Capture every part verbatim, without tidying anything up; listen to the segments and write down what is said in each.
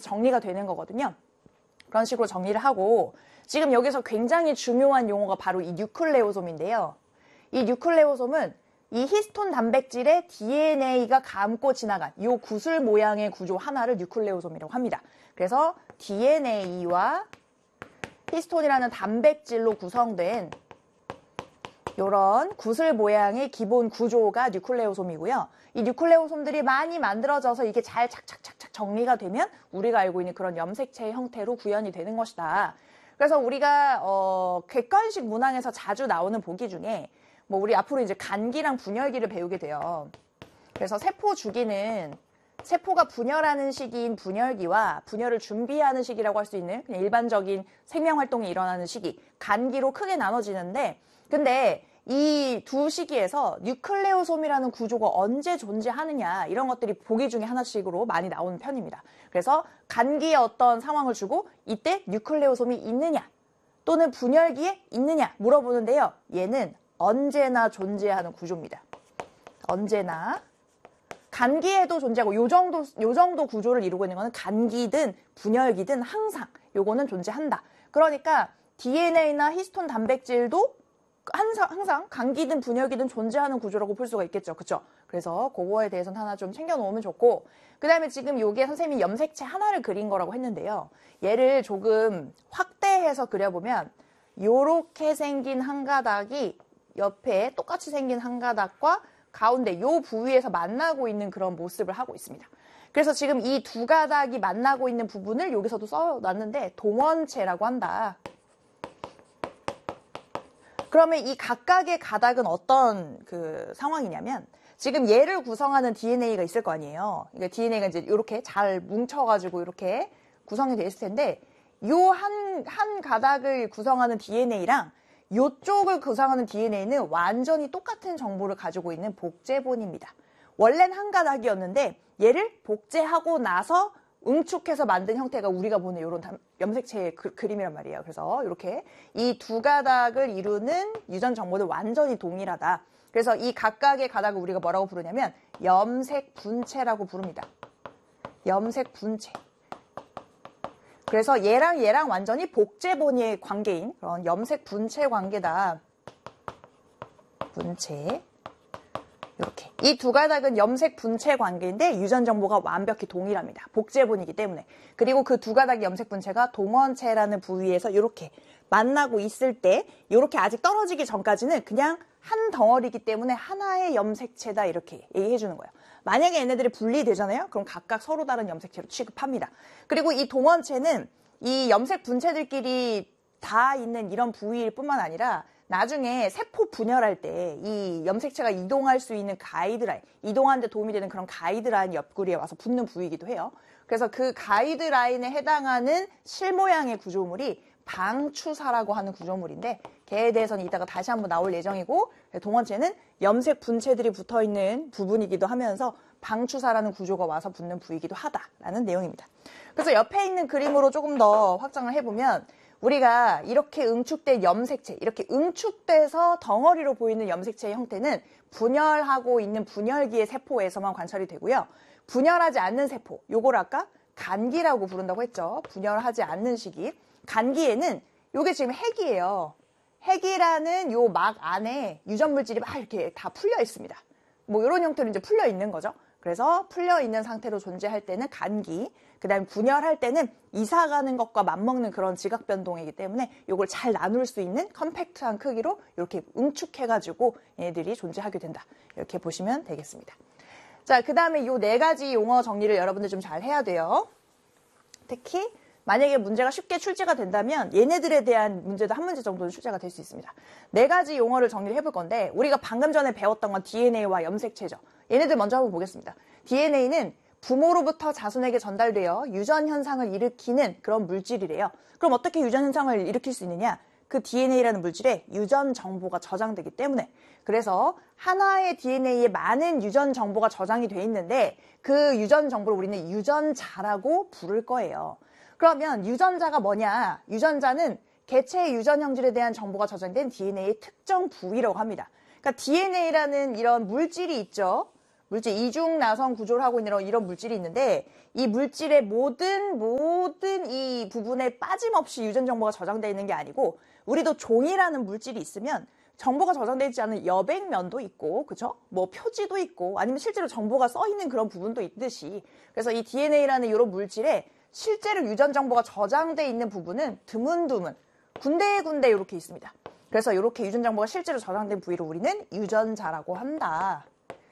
정리가 되는 거거든요. 그런 식으로 정리를 하고 지금 여기서 굉장히 중요한 용어가 바로 이 뉴클레오솜인데요. 이 뉴클레오솜은 이 히스톤 단백질의 디엔에이가 감고 지나간 이 구슬 모양의 구조 하나를 뉴클레오솜이라고 합니다. 그래서 디엔에이와 히스톤이라는 단백질로 구성된 이런 구슬 모양의 기본 구조가 뉴클레오솜이고요. 이 뉴클레오솜들이 많이 만들어져서 이게 잘 착착착착 정리가 되면 우리가 알고 있는 그런 염색체의 형태로 구현이 되는 것이다. 그래서 우리가 어, 객관식 문항에서 자주 나오는 보기 중에 뭐 우리 앞으로 이제 간기랑 분열기를 배우게 돼요. 그래서 세포 주기는 세포가 분열하는 시기인 분열기와 분열을 준비하는 시기라고 할 수 있는 그냥 일반적인 생명활동이 일어나는 시기, 간기로 크게 나눠지는데 근데 이 두 시기에서 뉴클레오솜이라는 구조가 언제 존재하느냐 이런 것들이 보기 중에 하나씩으로 많이 나오는 편입니다. 그래서 간기에 어떤 상황을 주고 이때 뉴클레오솜이 있느냐 또는 분열기에 있느냐 물어보는데요. 얘는 언제나 존재하는 구조입니다. 언제나 간기에도 존재하고 요 정도 요 정도 구조를 이루고 있는 거는 간기든 분열기든 항상 요거는 존재한다. 그러니까 디엔에이나 히스톤 단백질도 항상, 항상 간기든 분열기든 존재하는 구조라고 볼 수가 있겠죠. 그쵸? 그래서 그거에 대해서는 하나 좀 챙겨놓으면 좋고 그 다음에 지금 요게 선생님이 염색체 하나를 그린 거라고 했는데요. 얘를 조금 확대해서 그려보면 요렇게 생긴 한 가닥이 옆에 똑같이 생긴 한 가닥과 가운데 요 부위에서 만나고 있는 그런 모습을 하고 있습니다. 그래서 지금 이 두 가닥이 만나고 있는 부분을 여기서도 써놨는데 동원체라고 한다. 그러면 이 각각의 가닥은 어떤 그 상황이냐면 지금 얘를 구성하는 디엔에이가 있을 거 아니에요. 그러니까 디엔에이가 이제 이렇게 잘 뭉쳐가지고 이렇게 구성이 돼 있을 텐데 요 한, 한 가닥을 구성하는 디엔에이랑 요쪽을 구성하는 디엔에이는 완전히 똑같은 정보를 가지고 있는 복제본입니다. 원래는 한 가닥이었는데 얘를 복제하고 나서 응축해서 만든 형태가 우리가 보는 이런 염색체의 그, 그림이란 말이에요. 그래서 이렇게 이 두 가닥을 이루는 유전 정보는 완전히 동일하다. 그래서 이 각각의 가닥을 우리가 뭐라고 부르냐면 염색 분체라고 부릅니다. 염색 분체. 그래서 얘랑 얘랑 완전히 복제본의 관계인 그런 염색 분체 관계다. 분체. 이렇게. 이 두 가닥은 염색 분체 관계인데 유전 정보가 완벽히 동일합니다. 복제본이기 때문에. 그리고 그 두 가닥의 염색 분체가 동원체라는 부위에서 이렇게 만나고 있을 때 이렇게 아직 떨어지기 전까지는 그냥 한 덩어리이기 때문에 하나의 염색체다 이렇게 얘기해 주는 거예요. 만약에 얘네들이 분리되잖아요. 그럼 각각 서로 다른 염색체로 취급합니다. 그리고 이 동원체는 이 염색 분체들끼리 다 있는 이런 부위일 뿐만 아니라 나중에 세포 분열할 때 이 염색체가 이동할 수 있는 가이드라인, 이동하는 데 도움이 되는 그런 가이드라인 옆구리에 와서 붙는 부위이기도 해요. 그래서 그 가이드라인에 해당하는 실모양의 구조물이 방추사라고 하는 구조물인데 걔에 대해서는 이따가 다시 한번 나올 예정이고 동원체는 염색 분체들이 붙어있는 부분이기도 하면서 방추사라는 구조가 와서 붙는 부위이기도 하다라는 내용입니다. 그래서 옆에 있는 그림으로 조금 더 확장을 해보면 우리가 이렇게 응축된 염색체, 이렇게 응축돼서 덩어리로 보이는 염색체의 형태는 분열하고 있는 분열기의 세포에서만 관찰이 되고요. 분열하지 않는 세포, 요걸 아까 간기라고 부른다고 했죠. 분열하지 않는 시기. 간기에는 요게 지금 핵이에요. 핵이라는 요 막 안에 유전물질이 막 이렇게 다 풀려 있습니다. 뭐 이런 형태로 이제 풀려 있는 거죠. 그래서 풀려 있는 상태로 존재할 때는 간기, 그 다음에 분열할 때는 이사 가는 것과 맞먹는 그런 지각 변동이기 때문에 이걸 잘 나눌 수 있는 컴팩트한 크기로 이렇게 응축해가지고 얘네들이 존재하게 된다. 이렇게 보시면 되겠습니다. 자, 그 다음에 이 네 가지 용어 정리를 여러분들 좀 잘 해야 돼요. 특히 만약에 문제가 쉽게 출제가 된다면 얘네들에 대한 문제도 한 문제 정도는 출제가 될 수 있습니다. 네 가지 용어를 정리를 해볼 건데 우리가 방금 전에 배웠던 건 디엔에이와 염색체죠. 얘네들 먼저 한번 보겠습니다. 디엔에이는 부모로부터 자손에게 전달되어 유전 현상을 일으키는 그런 물질이래요. 그럼 어떻게 유전 현상을 일으킬 수 있느냐? 그 디엔에이라는 물질에 유전 정보가 저장되기 때문에. 그래서 하나의 디엔에이에 많은 유전 정보가 저장이 돼 있는데 그 유전 정보를 우리는 유전자라고 부를 거예요. 그러면 유전자가 뭐냐? 유전자는 개체의 유전 형질에 대한 정보가 저장된 디엔에이의 특정 부위라고 합니다. 그러니까 디엔에이라는 이런 물질이 있죠. 물질 이중나선 구조를 하고 있는 이런 물질이 있는데 이 물질의 모든 모든 이 부분에 빠짐없이 유전 정보가 저장되어 있는 게 아니고 우리도 종이라는 물질이 있으면 정보가 저장되어 있지 않은 여백면도 있고, 그죠? 뭐 표지도 있고, 아니면 실제로 정보가 써 있는 그런 부분도 있듯이, 그래서 이 디엔에이라는 이런 물질에 실제로 유전 정보가 저장되어 있는 부분은 드문드문 군데군데 이렇게 있습니다. 그래서 이렇게 유전 정보가 실제로 저장된 부위를 우리는 유전자라고 한다.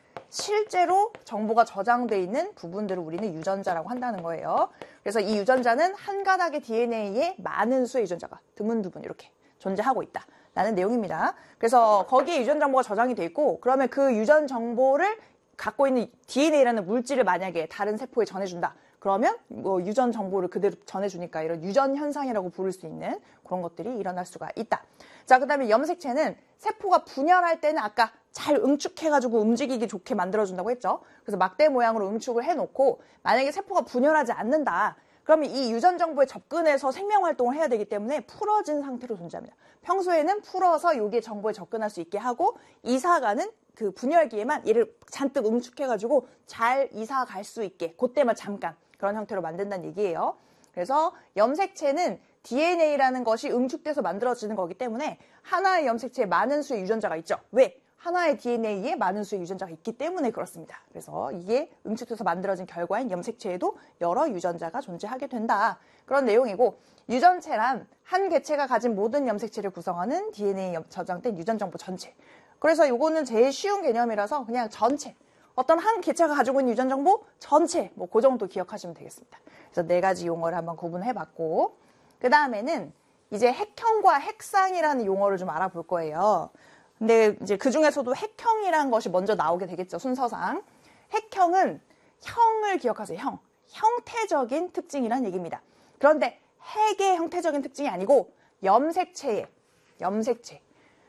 실제로 정보가 저장되어 있는 부분들을 우리는 유전자라고 한다는 거예요. 그래서 이 유전자는 한 가닥의 디엔에이에 많은 수의 유전자가 드문드문 이렇게 존재하고 있다 라는 내용입니다. 그래서 거기에 유전 정보가 저장이 돼 있고, 그러면 그 유전 정보를 갖고 있는 디엔에이라는 물질을 만약에 다른 세포에 전해준다. 그러면 뭐 유전 정보를 그대로 전해주니까 이런 유전 현상이라고 부를 수 있는 그런 것들이 일어날 수가 있다. 자, 그 다음에 염색체는 세포가 분열할 때는 아까 잘 응축해가지고 움직이기 좋게 만들어준다고 했죠. 그래서 막대 모양으로 응축을 해놓고 만약에 세포가 분열하지 않는다. 그러면 이 유전 정보에 접근해서 생명활동을 해야 되기 때문에 풀어진 상태로 존재합니다. 평소에는 풀어서 여기에 정보에 접근할 수 있게 하고 이사가는 그 분열기에만 얘를 잔뜩 응축해가지고 잘 이사 갈 수 있게 그때만 잠깐 그런 형태로 만든다는 얘기예요. 그래서 염색체는 디엔에이라는 것이 응축돼서 만들어지는 거기 때문에 하나의 염색체에 많은 수의 유전자가 있죠. 왜? 하나의 디엔에이에 많은 수의 유전자가 있기 때문에 그렇습니다. 그래서 이게 응축돼서 만들어진 결과인 염색체에도 여러 유전자가 존재하게 된다. 그런 내용이고, 유전체란 한 개체가 가진 모든 염색체를 구성하는 디엔에이에 저장된 유전 정보 전체. 그래서 이거는 제일 쉬운 개념이라서 그냥 전체. 어떤 한 개체가 가지고 있는 유전 정보 전체, 뭐 그 정도 기억하시면 되겠습니다. 그래서 네 가지 용어를 한번 구분해봤고, 그 다음에는 이제 핵형과 핵상이라는 용어를 좀 알아볼 거예요. 근데 이제 그 중에서도 핵형이라는 것이 먼저 나오게 되겠죠, 순서상. 핵형은 형을 기억하세요, 형. 형태적인 특징이란 얘기입니다. 그런데 핵의 형태적인 특징이 아니고 염색체의, 염색체.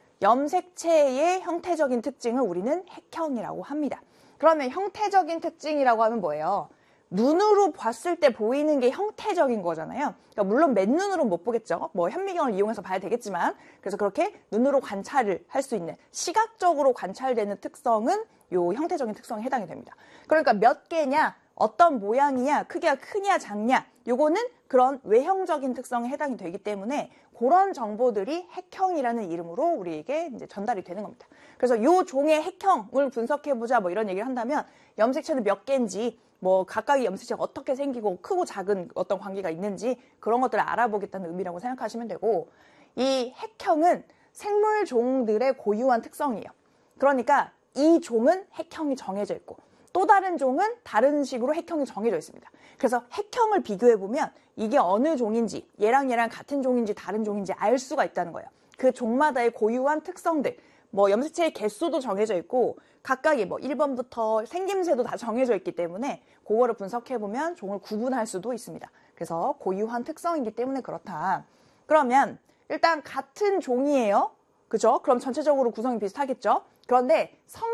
염색체의 형태적인 특징을 우리는 핵형이라고 합니다. 그러면 형태적인 특징이라고 하면 뭐예요? 눈으로 봤을 때 보이는 게 형태적인 거잖아요. 그러니까 물론 맨눈으로는 못 보겠죠. 뭐 현미경을 이용해서 봐야 되겠지만, 그래서 그렇게 눈으로 관찰을 할 수 있는 시각적으로 관찰되는 특성은 요 형태적인 특성에 해당이 됩니다. 그러니까 몇 개냐, 어떤 모양이냐, 크기가 크냐 작냐, 요거는 그런 외형적인 특성에 해당이 되기 때문에 그런 정보들이 핵형이라는 이름으로 우리에게 이제 전달이 되는 겁니다. 그래서 요 종의 핵형을 분석해보자 뭐 이런 얘기를 한다면 염색체는 몇 개인지, 뭐 각각의 염색체가 어떻게 생기고 크고 작은 어떤 관계가 있는지 그런 것들을 알아보겠다는 의미라고 생각하시면 되고, 이 핵형은 생물 종들의 고유한 특성이에요. 그러니까 이 종은 핵형이 정해져 있고 또 다른 종은 다른 식으로 핵형이 정해져 있습니다. 그래서 핵형을 비교해보면 이게 어느 종인지, 얘랑 얘랑 같은 종인지 다른 종인지 알 수가 있다는 거예요. 그 종마다의 고유한 특성들, 뭐 염색체의 개수도 정해져 있고 각각의 뭐 일 번부터 생김새도 다 정해져 있기 때문에 그거를 분석해보면 종을 구분할 수도 있습니다. 그래서 고유한 특성이기 때문에 그렇다. 그러면 일단 같은 종이에요. 그죠? 그럼 전체적으로 구성이 비슷하겠죠? 그런데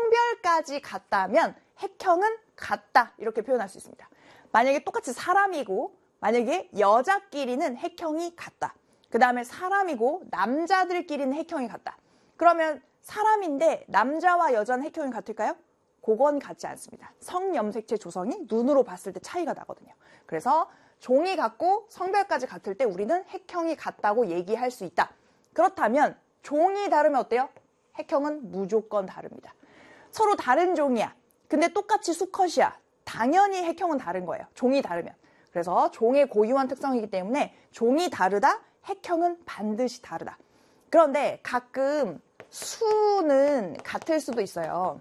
성별까지 같다면 핵형은 같다 이렇게 표현할 수 있습니다. 만약에 똑같이 사람이고 만약에 여자끼리는 핵형이 같다. 그 다음에 사람이고 남자들끼리는 핵형이 같다. 그러면 사람인데 남자와 여자는 핵형이 같을까요? 그건 같지 않습니다. 성염색체 조성이 눈으로 봤을 때 차이가 나거든요. 그래서 종이 같고 성별까지 같을 때 우리는 핵형이 같다고 얘기할 수 있다. 그렇다면 종이 다르면 어때요? 핵형은 무조건 다릅니다. 서로 다른 종이야. 근데 똑같이 수컷이야. 당연히 핵형은 다른 거예요. 종이 다르면. 그래서 종의 고유한 특성이기 때문에 종이 다르다, 핵형은 반드시 다르다. 그런데 가끔 수는 같을 수도 있어요.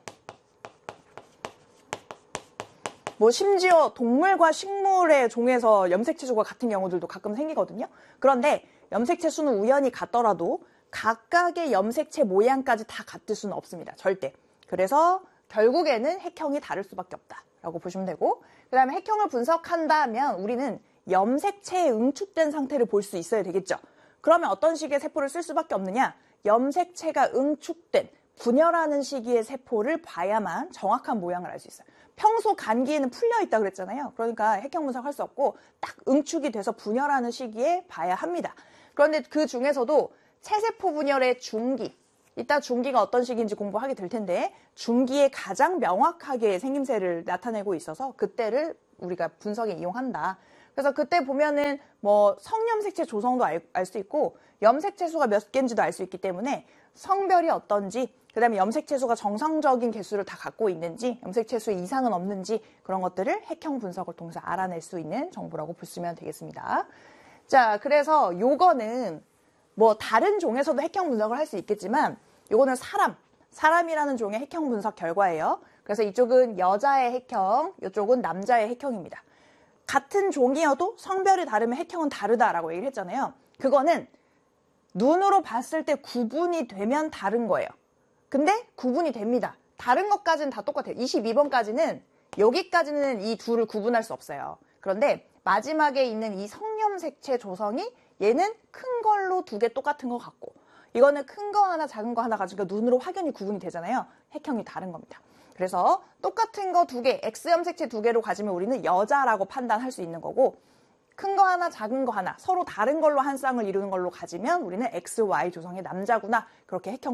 뭐 심지어 동물과 식물의 종에서 염색체 수가 같은 경우들도 가끔 생기거든요. 그런데 염색체 수는 우연히 같더라도 각각의 염색체 모양까지 다 같을 수는 없습니다. 절대. 그래서 결국에는 핵형이 다를 수밖에 없다라고 보시면 되고, 그 다음에 핵형을 분석한다면 우리는 염색체에 응축된 상태를 볼 수 있어야 되겠죠. 그러면 어떤 식의 세포를 쓸 수밖에 없느냐? 염색체가 응축된 분열하는 시기의 세포를 봐야만 정확한 모양을 알 수 있어요. 평소 간기에는 풀려있다 그랬잖아요. 그러니까 핵형 분석할 수 없고 딱 응축이 돼서 분열하는 시기에 봐야 합니다. 그런데 그 중에서도 체세포 분열의 중기, 이따 중기가 어떤 식인지 공부하게 될 텐데 중기에 가장 명확하게 생김새를 나타내고 있어서 그때를 우리가 분석에 이용한다. 그래서 그때 보면은 뭐 성염색체 조성도 알 수 있고 염색체수가 몇 개인지도 알 수 있기 때문에 성별이 어떤지, 그 다음에 염색체수가 정상적인 개수를 다 갖고 있는지, 염색체수 이상은 없는지 그런 것들을 핵형 분석을 통해서 알아낼 수 있는 정보라고 보시면 되겠습니다. 자, 그래서 요거는 뭐 다른 종에서도 핵형 분석을 할 수 있겠지만 요거는 사람, 사람이라는 종의 핵형 분석 결과예요. 그래서 이쪽은 여자의 핵형, 이쪽은 남자의 핵형입니다. 같은 종이어도 성별이 다르면 핵형은 다르다라고 얘기를 했잖아요. 그거는 눈으로 봤을 때 구분이 되면 다른 거예요. 근데 구분이 됩니다. 다른 것까지는 다 똑같아요. 이십이 번까지는 여기까지는 이 둘을 구분할 수 없어요. 그런데 마지막에 있는 이 성염색체 조성이 얘는 큰 걸로 두 개 똑같은 것 같고 이거는 큰 거 하나 작은 거 하나 가지고 눈으로 확연히 구분이 되잖아요. 핵형이 다른 겁니다. 그래서 똑같은 거 두 개, X염색체 두 개로 가지면 우리는 여자라고 판단할 수 있는 거고 큰 거 하나, 작은 거 하나 서로 다른 걸로 한 쌍을 이루는 걸로 가지면 우리는 엑스 와이 조성의 남자구나 그렇게 핵형